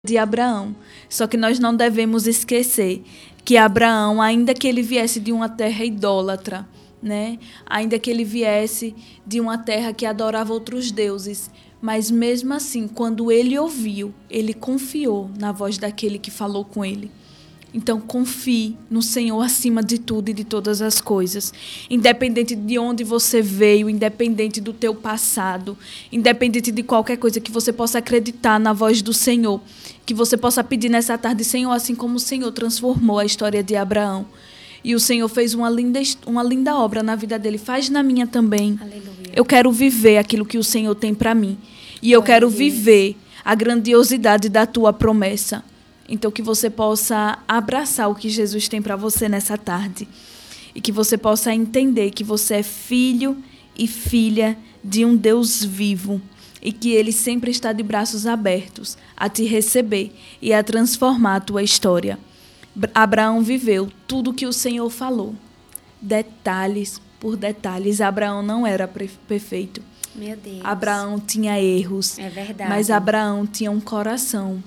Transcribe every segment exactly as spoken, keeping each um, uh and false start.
de Abraão. Só que nós não devemos esquecer que Abraão, ainda que ele viesse de uma terra idólatra, né? Ainda que ele viesse de uma terra que adorava outros deuses, mas mesmo assim, quando ele ouviu, ele confiou na voz daquele que falou com ele. Então, confie no Senhor acima de tudo e de todas as coisas. Independente de onde você veio, independente do teu passado, independente de qualquer coisa, que você possa acreditar na voz do Senhor. Que você possa pedir nessa tarde, Senhor, assim como o Senhor transformou a história de Abraão. E o Senhor fez uma linda, uma linda obra na vida dele. Faz na minha também. Aleluia. Eu quero viver aquilo que o Senhor tem para mim. E eu quero viver a grandiosidade da tua promessa. Então, que você possa abraçar o que Jesus tem para você nessa tarde. E que você possa entender que você é filho e filha de um Deus vivo. E que Ele sempre está de braços abertos a te receber e a transformar a tua história. Abraão viveu tudo o que o Senhor falou. Detalhes por detalhes. Abraão não era perfeito. Meu Deus. Abraão tinha erros. É verdade. Mas Abraão tinha um coração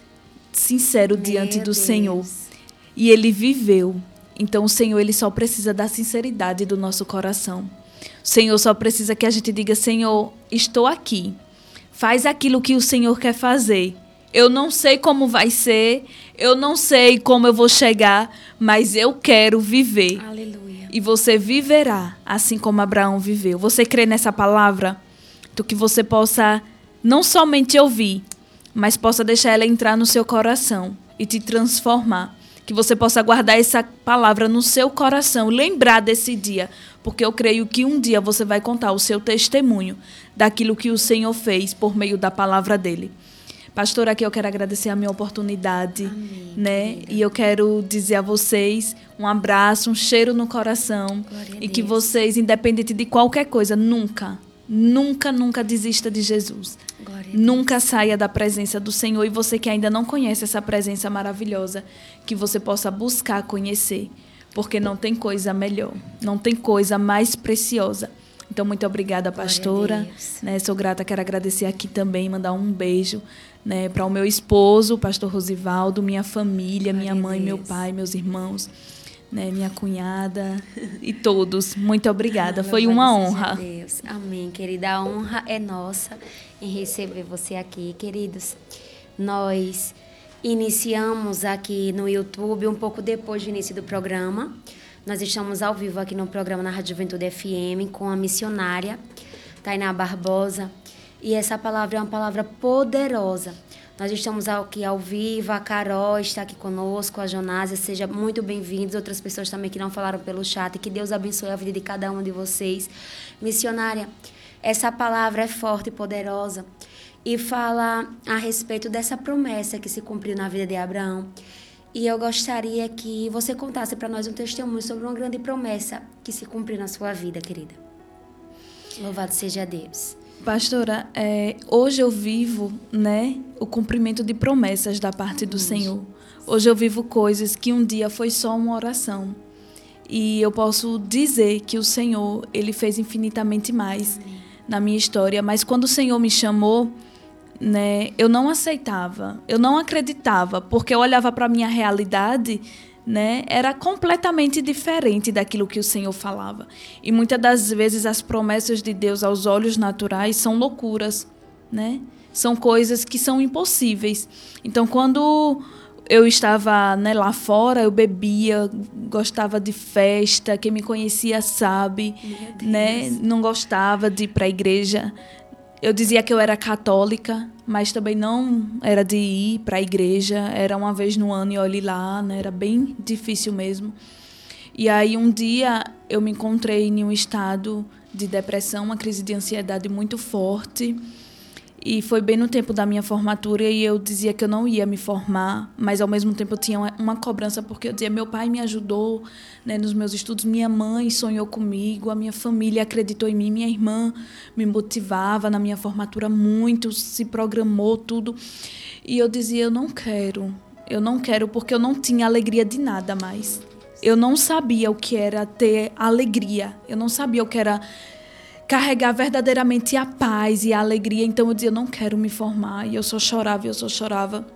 sincero diante do Senhor. E ele viveu. Então o Senhor, ele só precisa da sinceridade do nosso coração. O Senhor só precisa que a gente diga: Senhor, estou aqui. Faz aquilo que o Senhor quer fazer. Eu não sei como vai ser, eu não sei como eu vou chegar, mas eu quero viver. Aleluia. E você viverá assim como Abraão viveu. Você crê nessa palavra? Então que você possa não somente ouvir, mas possa deixar ela entrar no seu coração e te transformar. Que você possa guardar essa palavra no seu coração, lembrar desse dia, porque eu creio que um dia você vai contar o seu testemunho daquilo que o Senhor fez por meio da palavra dele. Pastor, aqui eu quero agradecer a minha oportunidade, Amém, né? querida. E eu quero dizer a vocês um abraço, um cheiro no coração. Glória a E que Deus. vocês, independente de qualquer coisa, nunca, nunca, nunca desista de Jesus. Glória a Nunca saia da presença do Senhor. E você que ainda não conhece essa presença maravilhosa, que você possa buscar conhecer. Porque não tem coisa melhor, não tem coisa mais preciosa. Então, muito obrigada, pastora. Glória a Deus. Né, sou grata, quero agradecer aqui também, mandar um beijo, né, para o meu esposo, o pastor Rosivaldo, minha família, Glória minha a mãe, meu Deus. pai, meus irmãos, né, minha cunhada e todos. Muito obrigada, foi Louvado uma seja honra. Deus. Amém, querida. A honra é nossa em receber você aqui, queridos. Nós iniciamos aqui no YouTube um pouco depois do início do programa. Nós estamos ao vivo aqui no programa na Rádio Juventude F M com a missionária Tainá Barbosa. E essa palavra é uma palavra poderosa. Nós estamos aqui ao vivo, a Carol está aqui conosco, a Jonásia, seja muito bem-vindos. Outras pessoas também que não falaram pelo chat. Que Deus abençoe a vida de cada um de vocês. Missionária, essa palavra é forte e poderosa e fala a respeito dessa promessa que se cumpriu na vida de Abraão. E eu gostaria que você contasse para nós um testemunho sobre uma grande promessa que se cumpriu na sua vida, querida. Louvado seja Deus. Pastora, é, hoje eu vivo, né, o cumprimento de promessas da parte do Senhor. Hoje eu vivo coisas que um dia foi só uma oração. E eu posso dizer que o Senhor, Ele fez infinitamente mais Amém. Na minha história. Mas quando o Senhor me chamou, né, eu não aceitava, eu não acreditava, porque eu olhava para a minha realidade, né, era completamente diferente daquilo que o Senhor falava. E muitas das vezes as promessas de Deus aos olhos naturais são loucuras, né? São coisas que são impossíveis. Então, quando eu estava, né, lá fora, eu bebia, gostava de festa, quem me conhecia sabe, né, não gostava de ir para a igreja. Eu dizia que eu era católica, mas também não era de ir para a igreja. Era uma vez no ano e olhe lá, né? Era bem difícil mesmo. E aí um dia eu me encontrei em um estado de depressão, uma crise de ansiedade muito forte. E foi bem no tempo da minha formatura e eu dizia que eu não ia me formar, mas ao mesmo tempo eu tinha uma cobrança porque eu dizia: meu pai me ajudou, né, nos meus estudos, minha mãe sonhou comigo, a minha família acreditou em mim, minha irmã me motivava na minha formatura muito, se programou tudo. E eu dizia: eu não quero, eu não quero porque eu não tinha alegria de nada mais. Eu não sabia o que era ter alegria, eu não sabia o que era carregar verdadeiramente a paz e a alegria. Então eu dizia: eu não quero me formar. E eu só chorava, eu só chorava.